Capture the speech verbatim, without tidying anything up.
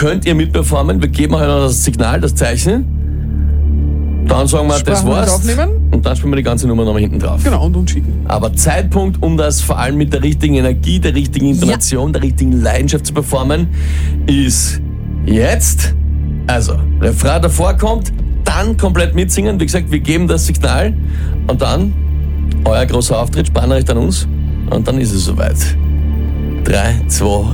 könnt ihr mitperformen. Wir geben euch noch das Signal, das Zeichen. Dann sagen wir, das war's. Aufnehmen. Und dann spielen wir die ganze Nummer nochmal hinten drauf. Genau, und uns schicken. Aber Zeitpunkt, um das vor allem mit der richtigen Energie, der richtigen Intonation, ja. der richtigen Leidenschaft zu performen, ist jetzt. Also, Refrain davor kommt, dann komplett mitsingen. Wie gesagt, wir geben das Signal und dann euer großer Auftritt, Sprachnachricht an uns und dann ist es soweit. Drei, zwei,